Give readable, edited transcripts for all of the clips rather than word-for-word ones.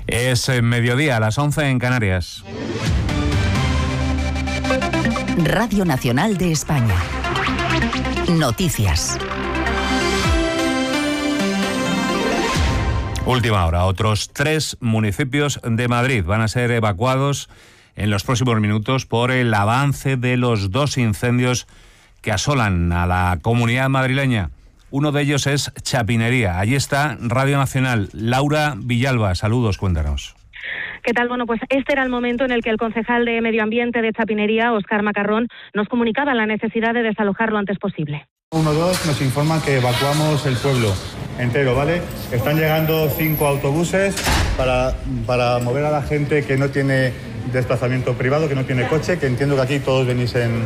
Es mediodía, a las 11 en Canarias. Radio Nacional de España. Noticias. Última hora, otros 3 municipios de Madrid van a ser evacuados en los próximos minutos por el avance de los 2 incendios que asolan a la comunidad madrileña. Uno de ellos es Chapinería. Allí está Radio Nacional. Laura Villalba, saludos, cuéntanos. ¿Qué tal? Bueno, pues este era el momento en el que el concejal de Medio Ambiente de Chapinería, Óscar Macarrón, nos comunicaba la necesidad de desalojar lo antes posible. 1-2 nos informan que evacuamos el pueblo entero, ¿vale? Están llegando 5 autobuses para mover a la gente que no tiene desplazamiento privado, que no tiene coche, que entiendo que aquí todos venís en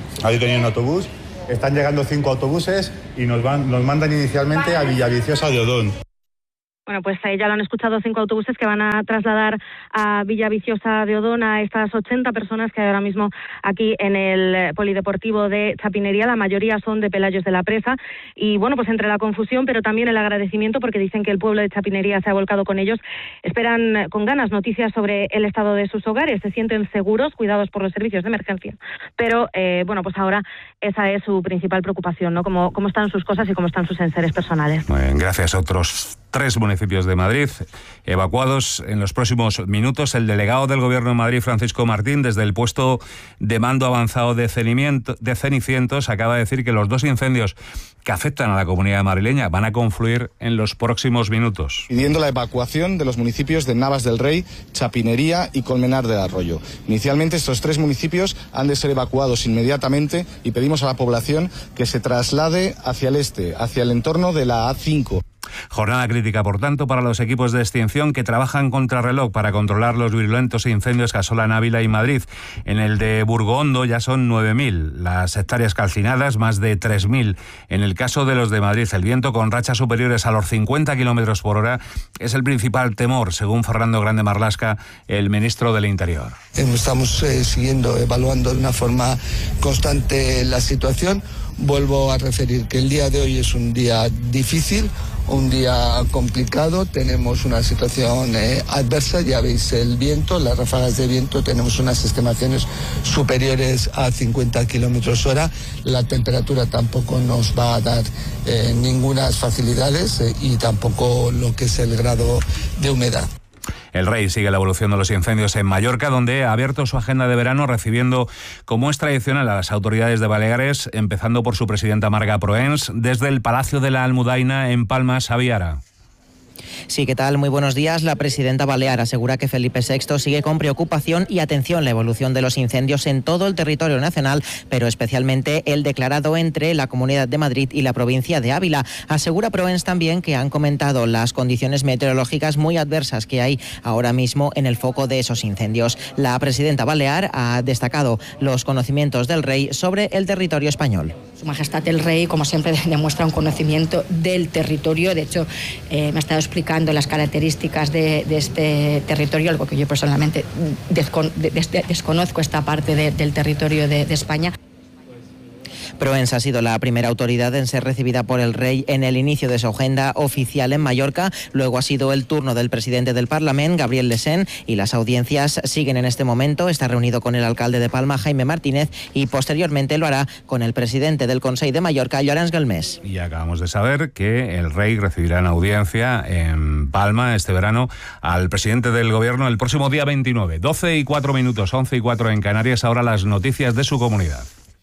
autobús. Están llegando 5 autobuses y nos mandan inicialmente a Villaviciosa de Odón. Bueno, pues ya lo han escuchado, 5 autobuses que van a trasladar a Villaviciosa de Odón a estas 80 personas que hay ahora mismo aquí en el polideportivo de Chapinería. La mayoría son de Pelayos de la Presa y bueno, pues entre la confusión pero también el agradecimiento, porque dicen que el pueblo de Chapinería se ha volcado con ellos, esperan con ganas noticias sobre el estado de sus hogares, se sienten seguros, cuidados por los servicios de emergencia, pero bueno, pues ahora esa es su principal preocupación, ¿no? Cómo están sus cosas y cómo están sus enseres personales. Muy bien, gracias. Otros 3 municipios de Madrid evacuados en los próximos minutos. El delegado del Gobierno de Madrid, Francisco Martín, desde el puesto de mando avanzado de Cenicientos, acaba de decir que los 2 incendios que afectan a la comunidad madrileña van a confluir en los próximos minutos. Pidiendo la evacuación de los municipios de Navas del Rey, Chapinería y Colmenar del Arroyo. Inicialmente estos 3 municipios han de ser evacuados inmediatamente y pedimos a la población que se traslade hacia el este, hacia el entorno de la A5. Jornada crítica, por tanto, para los equipos de extinción que trabajan contrarreloj para controlar los virulentos incendios que asolan Ávila y Madrid. En el de Burgondo ya son 9.000 las hectáreas calcinadas, más de 3.000. En el caso de los de Madrid, el viento con rachas superiores a los 50 kilómetros por hora es el principal temor, según Fernando Grande Marlaska, el ministro del Interior. Estamos evaluando de una forma constante la situación. Vuelvo a referir que el día de hoy es un día difícil, un día complicado, tenemos una situación adversa, ya veis el viento, las ráfagas de viento, tenemos unas estimaciones superiores a 50 kilómetros hora, la temperatura tampoco nos va a dar ninguna facilidades y tampoco lo que es el grado de humedad. El Rey sigue la evolución de los incendios en Mallorca, donde ha abierto su agenda de verano recibiendo, como es tradicional, a las autoridades de Baleares, empezando por su presidenta Marga Proens, desde el Palacio de la Almudaina en Palma, Xaviara. Sí, ¿qué tal? Muy buenos días. La presidenta balear asegura que Felipe VI sigue con preocupación y atención la evolución de los incendios en todo el territorio nacional, pero especialmente el declarado entre la Comunidad de Madrid y la provincia de Ávila. Asegura Proens también que han comentado las condiciones meteorológicas muy adversas que hay ahora mismo en el foco de esos incendios. La presidenta balear ha destacado los conocimientos del Rey sobre el territorio español. Su Majestad el Rey, como siempre, demuestra un conocimiento del territorio. De hecho, me ha estado explicando las características de este territorio, algo que yo personalmente desconozco esta parte del territorio de España. Proens ha sido la primera autoridad en ser recibida por el Rey en el inicio de su agenda oficial en Mallorca. Luego ha sido el turno del presidente del Parlament, Gabriel Lesén, y las audiencias siguen en este momento. Está reunido con el alcalde de Palma, Jaime Martínez, y posteriormente lo hará con el presidente del Consell de Mallorca, Llorenç Galmés. Y acabamos de saber que el Rey recibirá en audiencia en Palma este verano al presidente del Gobierno el próximo día 29. 12:04, 11:04 en Canarias. Ahora las noticias de su comunidad.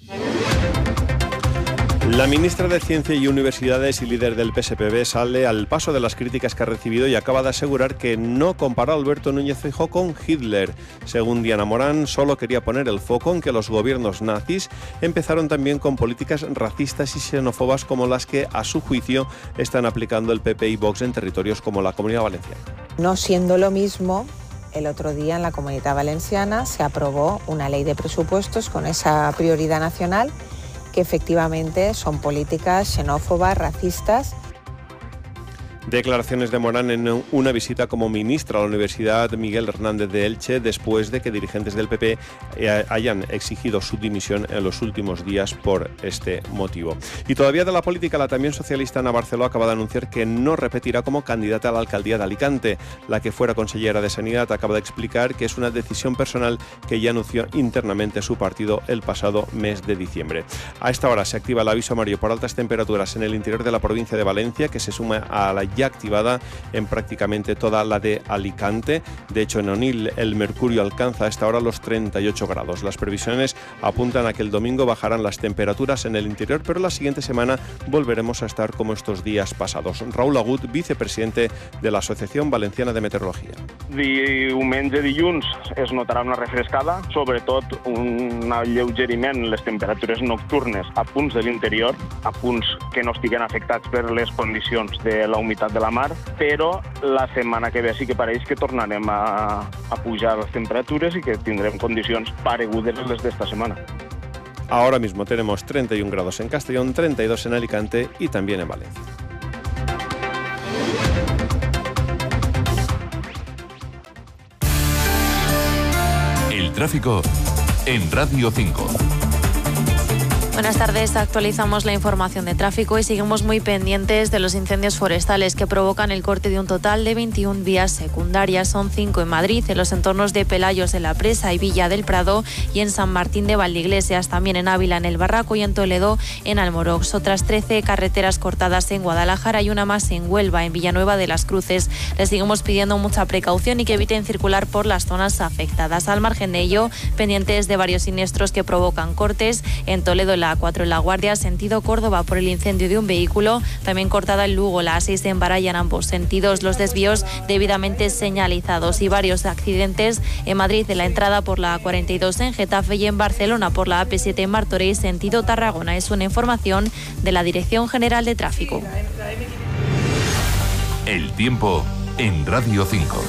La ministra de Ciencia y Universidades y líder del PSPB sale al paso de las críticas que ha recibido y acaba de asegurar que no comparó a Alberto Núñez Feijóo con Hitler. Según Diana Morán, solo quería poner el foco en que los gobiernos nazis empezaron también con políticas racistas y xenófobas como las que, a su juicio, están aplicando el PP y Vox en territorios como la Comunidad Valenciana. No siendo lo mismo, el otro día en la Comunidad Valenciana se aprobó una ley de presupuestos con esa prioridad nacional, que efectivamente son políticas xenófobas, racistas. Declaraciones de Morán en una visita como ministra a la Universidad Miguel Hernández de Elche después de que dirigentes del PP hayan exigido su dimisión en los últimos días por este motivo. Y todavía de la política, la también socialista Ana Barceló acaba de anunciar que no repetirá como candidata a la alcaldía de Alicante. La que fuera consellera de Sanidad acaba de explicar que es una decisión personal que ya anunció internamente su partido el pasado mes de diciembre. A esta hora se activa el aviso amarillo por altas temperaturas en el interior de la provincia de Valencia, que se suma a la ya activada en prácticamente toda la de Alicante. De hecho, en Onil el mercurio alcanza a esta hora los 38 grados. Las previsiones apuntan a que el domingo bajarán las temperaturas en el interior, pero la siguiente semana volveremos a estar como estos días pasados. Raúl Agut, vicepresidente de la Asociación Valenciana de Meteorología. Diumenge, dilluns es notarà una refrescada, sobretot un alleugeriment en les temperatures nocturnes a punts de l'interior, a punts que no estiguen afectats per les condicions de la humitat de la mar, però la setmana que ve sí que pareix que tornarem a pujar les temperatures i que tindrem condicions paregudes a les d'esta setmana. Ahora mismo tenemos 31 grados en Castellón, 32 en Alicante y también en Valencia. El tráfico en Radio 5. Buenas tardes, actualizamos la información de tráfico y seguimos muy pendientes de los incendios forestales que provocan el corte de un total de 21 vías secundarias. Son 5 en Madrid, en los entornos de Pelayos de la Presa y Villa del Prado, y en San Martín de Valdeiglesias, también en Ávila, en El Barraco, y en Toledo, en Almorox. Otras 13 carreteras cortadas en Guadalajara y una más en Huelva, en Villanueva de las Cruces. Les seguimos pidiendo mucha precaución y que eviten circular por las zonas afectadas. Al margen de ello, pendientes de varios siniestros que provocan cortes en Toledo, la A4 en La Guardia, sentido Córdoba, por el incendio de un vehículo. También cortada en Lugo, la A6 en Baraya, en ambos sentidos. Los desvíos debidamente señalizados, y varios accidentes en Madrid, en la entrada por la A42 en Getafe, y en Barcelona por la AP7 en Martorell, sentido Tarragona. Es una información de la Dirección General de Tráfico. El tiempo en Radio 5.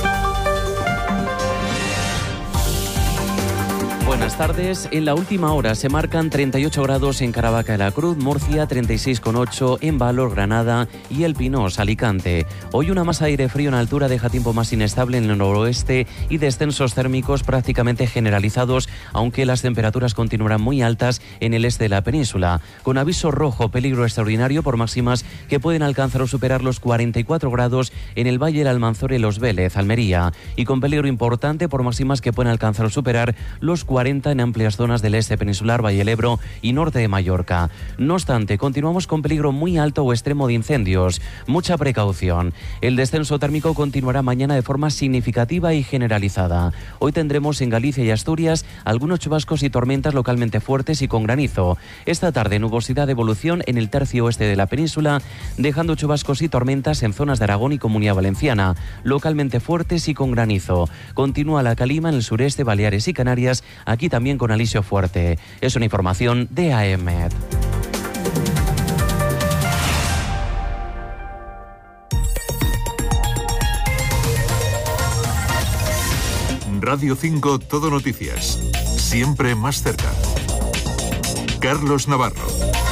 Buenas tardes. En la última hora se marcan 38 grados en Caravaca de la Cruz, Murcia, 36,8 en Valor, Granada y El Pinós, Alicante. Hoy una masa de aire frío en altura deja tiempo más inestable en el noroeste y descensos térmicos prácticamente generalizados, aunque las temperaturas continuarán muy altas en el este de la península, con aviso rojo, peligro extraordinario por máximas que pueden alcanzar o superar los 44 grados en el Valle del Almanzora y Los Vélez, Almería, y con peligro importante por máximas que pueden alcanzar o superar los 40 en amplias zonas del este peninsular, Valle del Ebro y norte de Mallorca. No obstante, continuamos con peligro muy alto o extremo de incendios. Mucha precaución. El descenso térmico continuará mañana de forma significativa y generalizada. Hoy tendremos en Galicia y Asturias algunos chubascos y tormentas localmente fuertes y con granizo. Esta tarde, nubosidad de evolución en el tercio oeste de la península, dejando chubascos y tormentas en zonas de Aragón y Comunidad Valenciana, localmente fuertes y con granizo. Continúa la calima en el sureste, Baleares y Canarias, aquí también con alisio fuerte. Es una información de AEMET. Radio 5 Todo Noticias. Siempre más cerca. Carlos Navarro.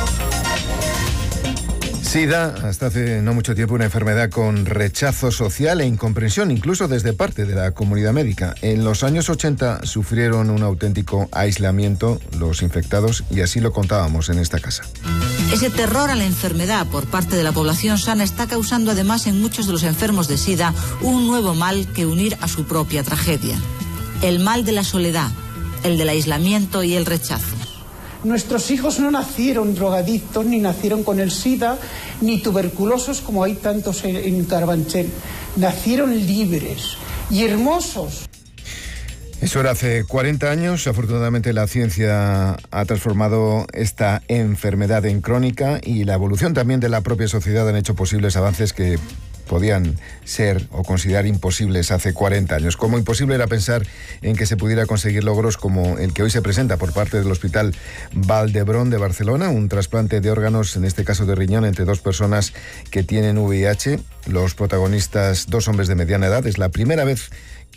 SIDA, hasta hace no mucho tiempo una enfermedad con rechazo social e incomprensión, incluso desde parte de la comunidad médica. En los años 80 sufrieron un auténtico aislamiento los infectados, y así lo contábamos en esta casa. Ese terror a la enfermedad por parte de la población sana está causando además en muchos de los enfermos de SIDA un nuevo mal que unir a su propia tragedia. El mal de la soledad, el del aislamiento y el rechazo. Nuestros hijos no nacieron drogadictos, ni nacieron con el SIDA, ni tuberculosos como hay tantos en Carabanchel. Nacieron libres y hermosos. Eso era hace 40 años. Afortunadamente la ciencia ha transformado esta enfermedad en crónica, y la evolución también de la propia sociedad han hecho posibles avances que podían ser o considerar imposibles hace 40 años. Como imposible era pensar en que se pudiera conseguir logros como el que hoy se presenta por parte del Hospital Vall d'Hebron de Barcelona, un trasplante de órganos, en este caso de riñón, entre dos personas que tienen VIH. Los protagonistas, dos hombres de mediana edad. Es la primera vez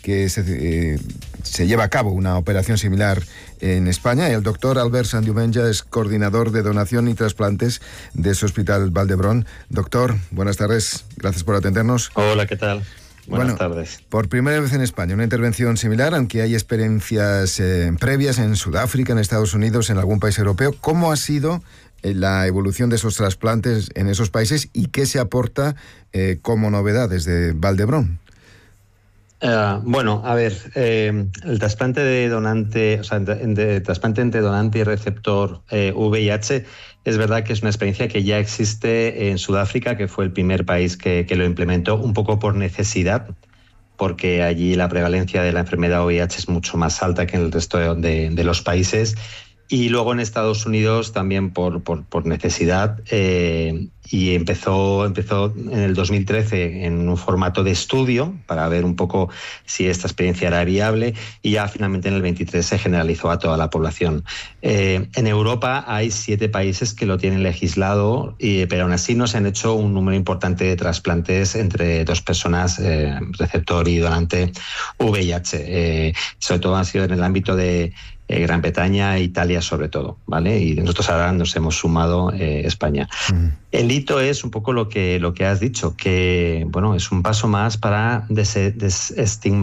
que se lleva a cabo una operación similar en España. El doctor Albert Sandiumenya es coordinador de donación y trasplantes de ese Hospital Vall d'Hebron. Doctor, buenas tardes, gracias por atendernos. Hola, ¿qué tal? Buenas tardes. Por primera vez en España, una intervención similar, aunque hay experiencias previas en Sudáfrica, en Estados Unidos, en algún país europeo. ¿Cómo ha sido la evolución de esos trasplantes en esos países y qué se aporta como novedad desde Vall d'Hebron? Bueno, a ver, el trasplante de donante, o sea, de trasplante entre donante y receptor VIH, es verdad que es una experiencia que ya existe en Sudáfrica, que fue el primer país que lo implementó, un poco por necesidad, porque allí la prevalencia de la enfermedad VIH es mucho más alta que en el resto de los países. Y luego en Estados Unidos también por necesidad, y empezó en el 2013 en un formato de estudio para ver un poco si esta experiencia era viable, y ya finalmente en el 23 se generalizó a toda la población. En Europa hay 7 países que lo tienen legislado, pero aún así no se han hecho un número importante de trasplantes entre 2 personas, receptor y donante VIH. Sobre todo han sido en el ámbito de Gran Bretaña e Italia sobre todo, ¿vale? Y nosotros ahora nos hemos sumado España. El hito es un poco lo que has dicho, que bueno, es un paso más para desestigmatizar